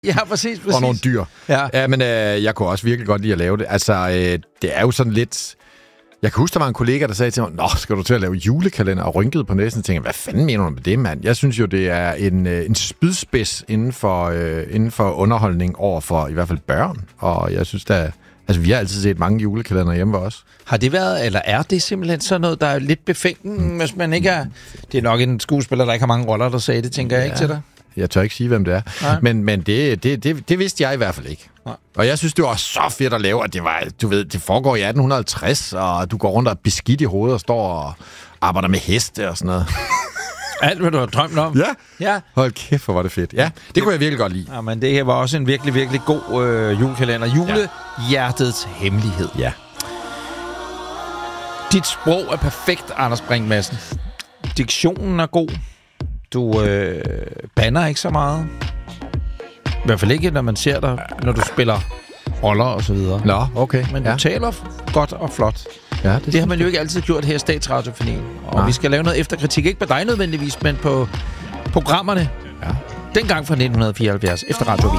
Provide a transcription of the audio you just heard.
Ja, præcis. Og nogle dyr. Ja. Men jeg kunne også virkelig godt lide at lave det. Altså, det er jo sådan lidt... Jeg kan huske, der var en kollega, der sagde til mig, skal du til at lave julekalender, og rynkede på næsen og tænkte, hvad fanden mener du med det, mand? Jeg synes jo, det er en spydspids inden for underholdning over for i hvert fald børn. Og jeg synes, vi har altid set mange julekalender hjemme ved os. Har det været, eller er det simpelthen sådan noget, der er lidt befængt, hvis man ikke er... Det er nok en skuespiller, der ikke har mange roller, der sagde det, tænker jeg ikke til dig? Jeg tør ikke sige, hvem det er. Men det vidste jeg i hvert fald ikke. Nej. Og jeg synes, det var så fedt at lave, at det var, du ved, det foregår i 1850, og du går rundt og beskidt i hovedet og står og arbejder med heste og sådan noget. Alt, hvad du har drømt om. Ja. Hold kæft, hvor var det fedt. Ja, det kunne jeg virkelig godt lide. Ja, men det her var også en virkelig, virkelig god julekalender. Julehjertets hemmelighed. Ja. Dit sprog er perfekt, Anders Brink Madsen. Diktionen er god. Du banner ikke så meget. I hvert fald ikke, når man ser dig, når du spiller roller og så videre. Nå, okay. Men du taler godt og flot. Ja, det har man jo ikke altid gjort her i Statsradiofonien. Og vi skal lave noget efterkritik. Ikke på dig nødvendigvis, men på programmerne. Ja. Dengang fra 1974, efter Radio